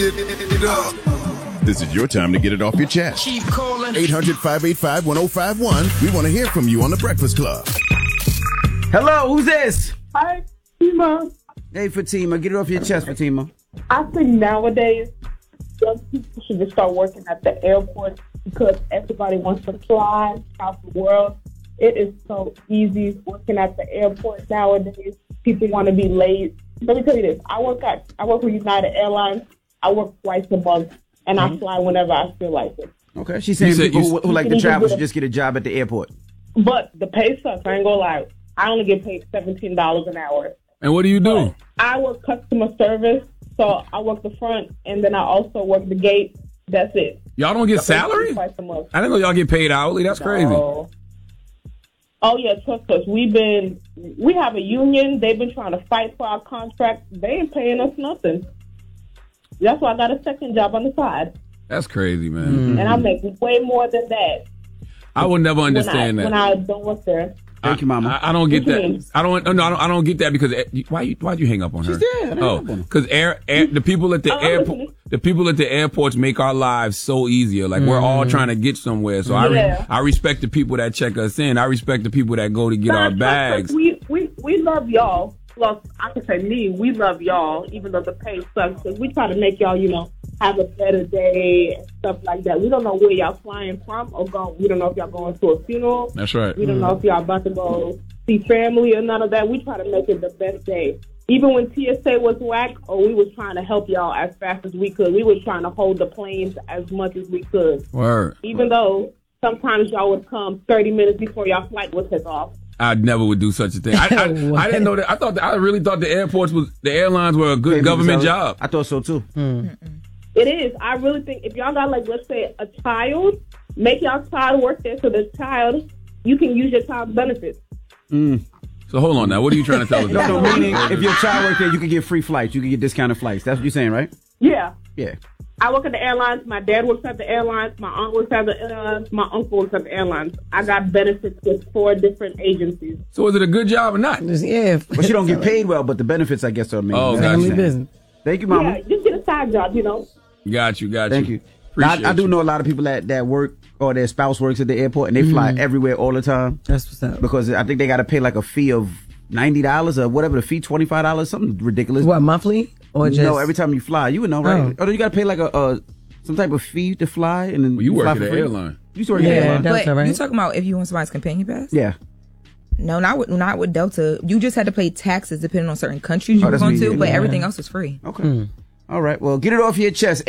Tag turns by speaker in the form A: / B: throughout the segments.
A: This is your time to get it off your chest.
B: Keep calling.
A: 800-585-1051. We want to hear from you on The Breakfast Club.
C: Hello, who's this?
D: Hi, Fatima.
C: Hey, Fatima. Get it off your chest, Fatima.
D: I think nowadays, young people should just start working at the airport because everybody wants to fly out the world. It is so easy working at the airport nowadays. People want to be late. Let me tell you this. I work with United Airlines. I work twice a month, and I fly whenever I feel like it.
C: Okay, she's saying people who like to travel should just get a job at the airport.
D: But the pay sucks. I ain't gonna lie. I only get paid $17 an hour.
E: And what do you do?
D: I work customer service, so I work the front, and then I also work the gate. That's it.
E: Y'all don't get salary?
D: Twice a month.
E: I didn't know y'all get paid hourly. That's crazy.
D: Oh yeah, trust us. We have a union. They've been trying to fight for our contract. They ain't paying us nothing. That's why I got a second job on the side.
E: That's crazy, man.
D: And I make way more than that.
E: I would never understand that.
D: When I don't work there.
C: Thank you, Mama.
E: I don't get that. I don't get that because why'd you hang up on her?
C: She's dead.
E: Because the people at the airport, the people at the airports make our lives so easier. Like we're all trying to get somewhere. So I respect the people that check us in. I respect the people that go to get our bags.
D: We love y'all. Well, I can say we love y'all, even though the pay sucks. Because we try to make y'all, have a better day and stuff like that. We don't know where y'all flying from or going. We don't know if y'all going to a funeral.
E: That's right.
D: We don't know if y'all about to go see family or none of that. We try to make it the best day. Even when TSA was whack, we was trying to help y'all as fast as we could. We was trying to hold the planes as much as we could.
E: Word.
D: Even though sometimes y'all would come 30 minutes before y'all flight would take off.
E: I never would do such a thing. I didn't know that. I really thought the airlines were a good government job.
C: I thought so too.
D: It is. I really think if y'all got let's say a child, make y'all child work there so the child, you can use your child's benefits.
E: So hold on now. What are you trying to tell us?
C: No, meaning if your child works there, you can get free flights. You can get discounted flights. That's what you're saying, right?
D: Yeah.
C: Yeah.
D: I work at the airlines. My dad works at the airlines. My aunt works at the airlines. My uncle works at the airlines. I got benefits with 4 different agencies.
E: So is it a good job or not?
F: Yeah.
C: But you don't get paid well, but the benefits, I guess, are amazing.
E: Oh, gotcha.
F: Business.
C: Thank you, Mama.
D: Yeah, just get a side job,
E: Got you.
C: Thank you. I do know a lot of people that work or their spouse works at the airport and they fly everywhere all the time.
F: That's what's up.
C: Because I think they got to pay like a fee of $90 or whatever the fee, $25, something ridiculous.
F: What, monthly? Or just...
C: No, every time you fly. You would know, right? Or you got to pay like some type of fee to fly. And then
E: you work at the airline.
C: You used to work at the airline.
G: But
F: right?
G: you talking about if you want somebody's companion pass?
C: Yeah.
G: No, not with Delta. You just had to pay taxes depending on certain countries you were going to, but everything else was free.
C: Okay. All right. Well, get it off your chest.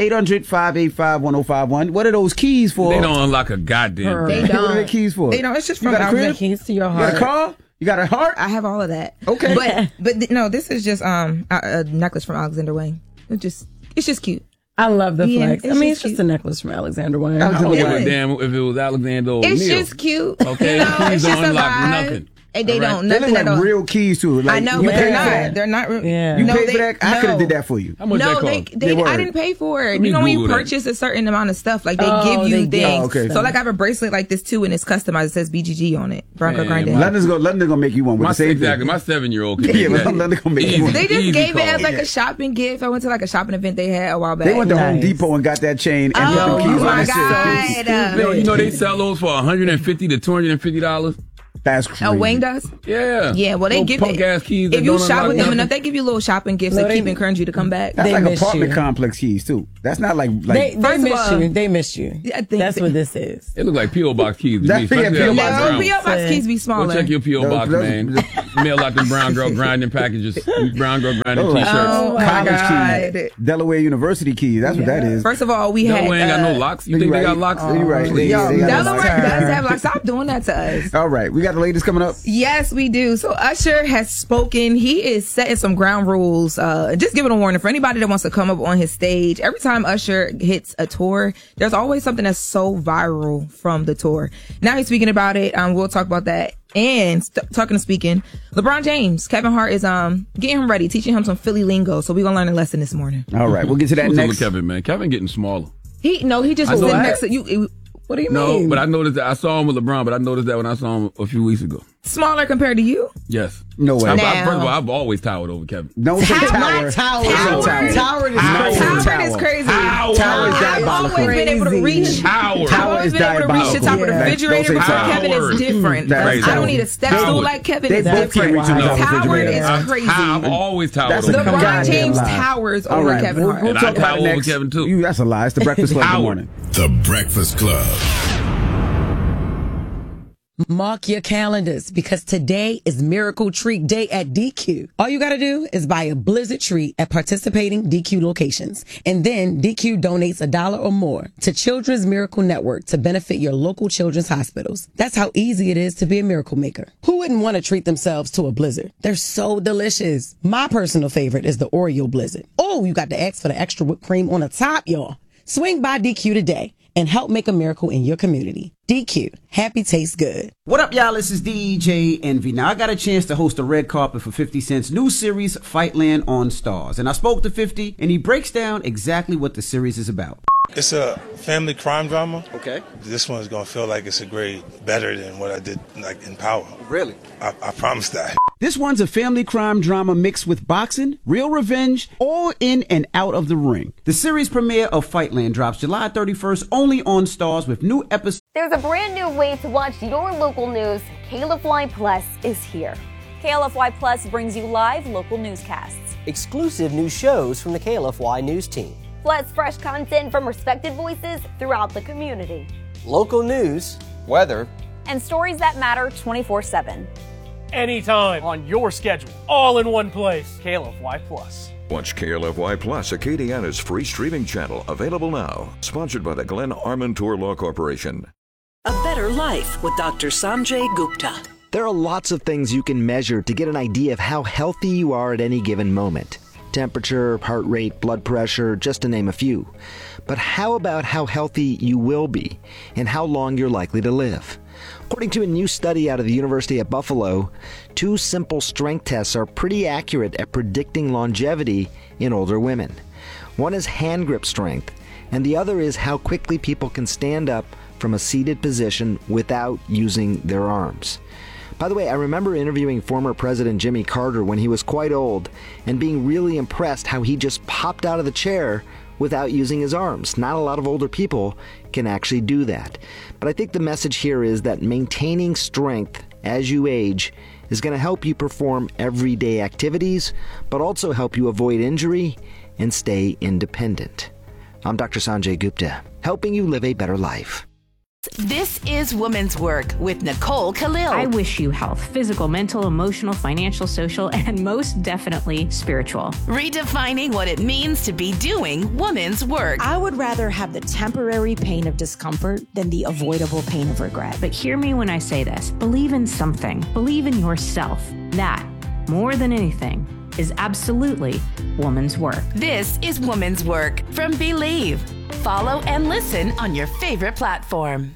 C: 800-585-1051. What are those keys for?
E: They don't unlock a goddamn thing.
G: They don't.
C: What are the keys for?
G: They don't. It's just from
C: the
F: keys to your heart.
C: You got a car? You got a heart?
G: I have all of that.
C: Okay.
G: But no, this is just a necklace from Alexander Wang. It's just cute.
F: I love the flex.
G: It's
F: just a necklace from Alexander Wang.
E: I don't give a damn if it was Alexander O'Neal.
G: It's just cute.
E: Okay, the keys don't unlock nothing.
G: And they don't.
C: They
G: Nothing
C: look
G: at
C: like
G: all.
C: real keys too. Like,
G: I know, but they're not. They're not real.
F: Yeah.
C: You paid for that? I could have did that for you.
E: How much that cost?
G: I didn't pay for it. You know when you purchase a certain amount of stuff, like they give you things.
C: Oh, okay.
G: So like I have a bracelet like this too, and it's customized. It says BGG on it. Bronco Grinding.
C: London's gonna make you one with the same thing.
E: My 7-year-old can do that.
C: London gonna make you one.
G: They just gave it as like a shopping gift. I went to like a shopping event they had a while back.
C: They went to Home Depot and got that chain and put the keys on
G: my
C: that
G: God.
E: Yo, you know they sell those for $150 to $250.
C: That's crazy.
G: Oh, Wang does?
E: Yeah.
G: Yeah, well, they give
E: punk ass keys.
G: If you shop with them enough, they give you little shopping gifts that keep encouraging you to come back.
C: That's like apartment complex keys, too. That's not like
F: they miss you. They miss you. That's what this is.
E: It look like P.O. Box keys.
G: P.O. Box keys be smaller.
E: Go check your P.O. Box, man. Mail out them brown girl grinding packages. Brown girl grinding T-shirts.
G: Oh,
C: college keys. Delaware University keys. That's what that is.
G: First of all, we had...
E: Delaware ain't got no locks. You think they got locks?
C: You're right.
G: Delaware does have locks. Stop doing that to us.
C: All right. We got the latest coming up.
G: Yes, we do. So Usher has spoken. He is setting some ground rules. Just giving a warning for anybody that wants to come up on his stage. Every time Usher hits a tour, there's always something that's so viral from the tour. Now he's speaking about it. We'll talk about that. And speaking, LeBron James, Kevin Hart is getting him ready, teaching him some Philly lingo. So we're gonna learn a lesson this morning.
C: All right, we'll get to that next.
E: Kevin, man, Kevin getting smaller.
G: He just was sitting next to you.
F: What do you
E: No,
F: mean?
E: but I noticed that I saw him with LeBron, but I noticed that when I saw him a few weeks ago.
G: Smaller compared to you?
E: Yes.
C: No way.
G: Now-
E: First of all, I've always towered over Kevin.
C: Don't say tower.
F: Not
C: Tower
F: tower.
C: is
F: Tower is
C: Howard.
G: Howard is crazy.
E: Howard.
C: Tower is
G: I've
C: diabolical.
G: always been able to reach.
E: Howard.
G: I've always
C: is
G: been able to reach the top of the
C: diabolical.
G: refrigerator.
C: Don't say
G: So
C: Howard.
G: Kevin is different.
C: That's
E: crazy.
G: I don't need a step stool
E: Howard.
G: like Kevin.
C: They
G: Is
C: both can't
G: different.
C: reach the top of the
G: Howard
C: refrigerator.
G: is crazy.
E: I've always towered
C: That's
E: over
C: a
E: Kevin.
G: LeBron
C: goddamn
G: James
C: lie.
G: towers
C: All
G: over
C: right,
G: Kevin Hart.
C: We'll
E: And
C: talk
E: I
C: about
E: tower
C: it
E: over
C: next.
E: Kevin, too.
C: That's a lie. It's the Breakfast Club in the
E: Howard.
C: morning.
A: The Breakfast Club.
F: Mark your calendars because today is Miracle Treat Day at DQ. All you got to do is buy a Blizzard treat at participating DQ locations. And then DQ donates $1 or more to Children's Miracle Network to benefit your local children's hospitals. That's how easy it is to be a miracle maker. Who wouldn't want to treat themselves to a Blizzard? They're so delicious. My personal favorite is the Oreo Blizzard. Oh, you got to ask for the extra whipped cream on the top, y'all. Swing by DQ today and help make a miracle in your community. DQ, happy tastes good.
C: What up, y'all? This is DJ Envy. Now, I got a chance to host a red carpet for 50 Cent's new series, Fightland on Stars. And I spoke to 50, and he breaks down exactly what the series is about.
B: It's a family crime drama.
C: Okay.
B: This one's going to feel like it's a grade better than what I did like in Power.
C: Really?
B: I promise that.
C: This one's a family crime drama mixed with boxing, real revenge, all in and out of the ring. The series premiere of Fightland drops July 31st only on Stars with new episodes.
H: There's a brand new way to watch your local news. KLFY Plus is here. KLFY Plus brings you live local newscasts,
I: exclusive new shows from the KLFY news team,
H: plus fresh content from respected voices throughout the community,
I: local news, weather,
H: and stories that matter 24/7.
J: Anytime, on your schedule, all in one place. KLFY Plus.
K: Watch KLFY Plus, Acadiana's free streaming channel, available now. Sponsored by the Glenn Armentour Law Corporation.
L: A Better Life with Dr. Sanjay Gupta.
M: There are lots of things you can measure to get an idea of how healthy you are at any given moment. Temperature, heart rate, blood pressure, just to name a few. But how about how healthy you will be and how long you're likely to live? According to a new study out of the University at Buffalo, 2 simple strength tests are pretty accurate at predicting longevity in older women. One is hand grip strength, and the other is how quickly people can stand up from a seated position without using their arms. By the way, I remember interviewing former President Jimmy Carter when he was quite old and being really impressed how he just popped out of the chair without using his arms. Not a lot of older people can actually do that. But I think the message here is that maintaining strength as you age is going to help you perform everyday activities, but also help you avoid injury and stay independent. I'm Dr. Sanjay Gupta, helping you live a better life.
N: This is Women's Work with Nicole Khalil.
O: I wish you health, physical, mental, emotional, financial, social, and most definitely spiritual.
N: Redefining what it means to be doing women's work.
P: I would rather have the temporary pain of discomfort than the avoidable pain of regret.
O: But hear me when I say this. Believe in something. Believe in yourself. That, more than anything, is absolutely woman's work.
N: This is Women's Work from Believe. Follow and listen on your favorite platform.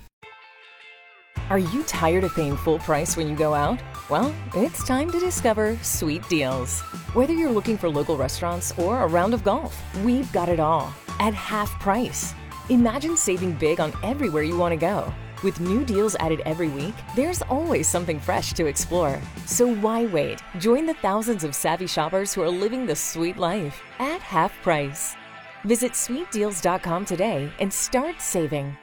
Q: Are you tired of paying full price when you go out? Well, it's time to discover Sweet Deals. Whether you're looking for local restaurants or a round of golf, we've got it all at half price. Imagine saving big on everywhere you want to go. With new deals added every week, there's always something fresh to explore. So why wait? Join the thousands of savvy shoppers who are living the sweet life at half price. Visit sweetdeals.com today and start saving.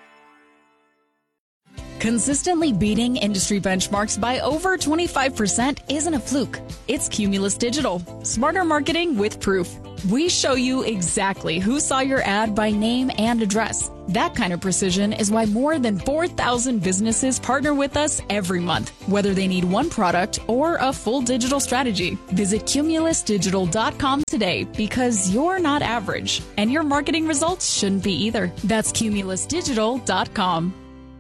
R: Consistently beating industry benchmarks by over 25% isn't a fluke. It's Cumulus Digital. Smarter marketing with proof. We show you exactly who saw your ad by name and address. That kind of precision is why more than 4,000 businesses partner with us every month, whether they need one product or a full digital strategy. Visit cumulusdigital.com today because you're not average, and your marketing results shouldn't be either. That's cumulusdigital.com.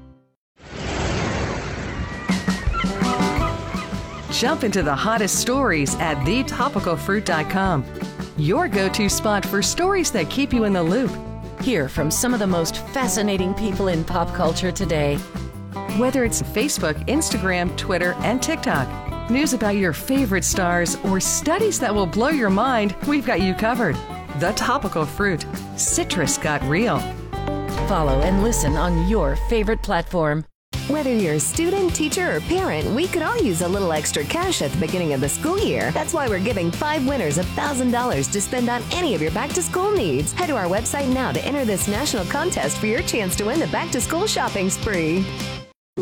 S: Jump into the hottest stories at thetopicalfruit.com. Your go-to spot for stories that keep you in the loop. Hear from some of the most fascinating people in pop culture today. Whether it's Facebook, Instagram, Twitter, and TikTok, news about your favorite stars, or studies that will blow your mind, we've got you covered. The Topical Fruit. Citrus got real. Follow and listen on your favorite platform.
T: Whether you're a student, teacher, or parent, we could all use a little extra cash at the beginning of the school year. That's why we're giving 5 winners $1,000 to spend on any of your back-to-school needs. Head to our website now to enter this national contest for your chance to win the back-to-school shopping spree.